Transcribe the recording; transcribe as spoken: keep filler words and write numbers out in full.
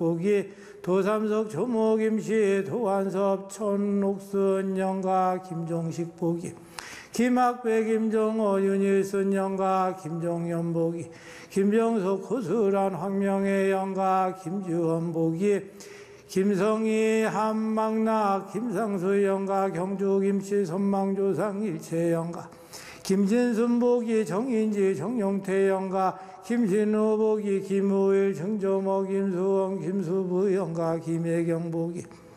보기 도삼석 조모 김씨 도한섭 천옥순 영가 김종식 보기 김학배 김정호 윤일순 영가 김종연 보기 김병석 고수란 황명의 영가 김주원 보기 김성희 한망락 김상수 영가 경주 김씨 선망조상 일체 영가 김진순 보기 정인지 정용태 영가 김신우 보기 김우일 정조모 김수원 김수부 영가 김혜경 보기